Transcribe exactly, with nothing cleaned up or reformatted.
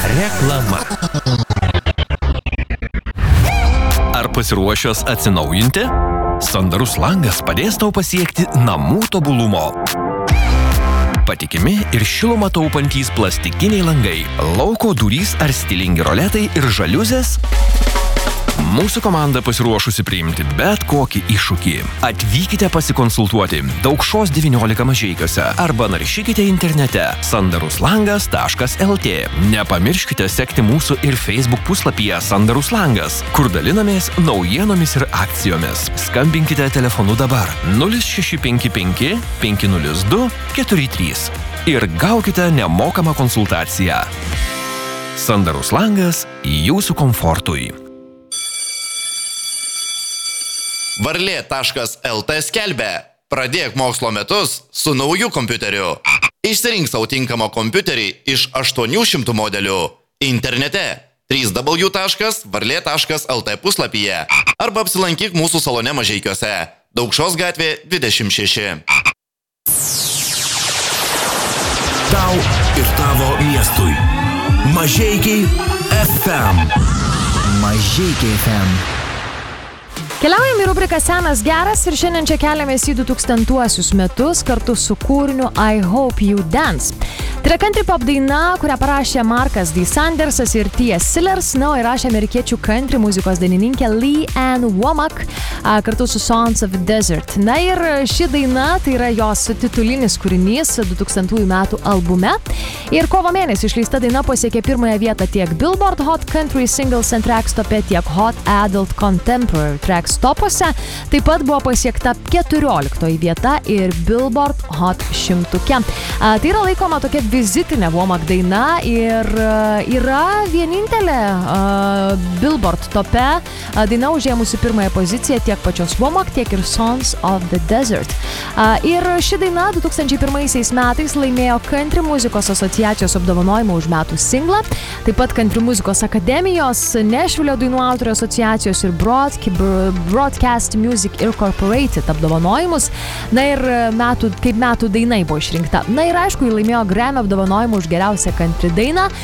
Reklama. Ar pasiruošęs atsinaujinti? Sandarus langas padės tau pasiekti namų tobulumo. Patikimi ir šilumą taupantys plastikiniai langai, lauko durys ar stilingi roletai ir žaliuzės? Mūsų komanda pasiruošusi priimti bet kokį iššūkį. Atvykite pasikonsultuoti Daukšos devyniolika Mažeikiuose arba naršykite internete sandaruslangas taškas lt. Nepamirškite sekti mūsų ir Facebook puslapyje Sandarus langas, kur dalinamės naujienomis ir akcijomis. Skambinkite telefonu dabar nulis šeši penki penki penki nulis du keturi trys ir gaukite nemokamą konsultaciją. Sandarus langas jūsų komfortui. Varlė taškas lt skelbia: pradėk mokslo metus su nauju kompiuteriu. Išsirink savo tinkamą kompiuterį iš aštuonių šimtų modelių. Internete w w w taškas varlė taškas lt puslapyje arba apsilankyk mūsų salone Mažeikiuose, Daukšos gatvė dvidešimt šeši. Tau ir tavo miestui. Mažeikiai F M. Mažeikiai F M. Keliaujam į rubriką Senas geras ir šiandien čia keliamės į du tūkstantuosius metus kartu su kūriniu I Hope You Dance. Tai yra country pop daina, kurią parašė Markas D. Sandersas ir T S. Sillers, na, o įrašė amerikiečių country muzikos dainininkė Lee Ann Womack kartu su Sons of the Desert. Na ir ši daina, tai yra jos titulinis kūrinys du tūkstantųjų metų albume. Ir kovo mėnesį išleista daina pasiekė pirmąją vietą tiek Billboard Hot Country Singles and Tracks tope, tiek Hot Adult Contemporary Tracks topuose. Taip pat buvo pasiekta keturioliktoji vieta ir Billboard Hot šimtuke. A, tai yra laikoma tokia vizitinė Womack daina ir uh, yra vienintelė uh, Billboard tope uh, daina užėmusi pirmąją poziciją tiek pačios Womack, tiek ir Sons of the Desert. Uh, ir ši daina du tūkstančiai pirmaisiais metais laimėjo Country muzikos asociacijos apdovanojimą už metų singlą, taip pat Country muzikos akademijos, Nešvilio dainų autorių asociacijos ir Broadcast Music Incorporated apdovanojimus. Na ir metų, kaip metų dainai buvo išrinkta. Na ir aišku, jį laimėjo Grammy apdovanojimą už geriausią country dainą.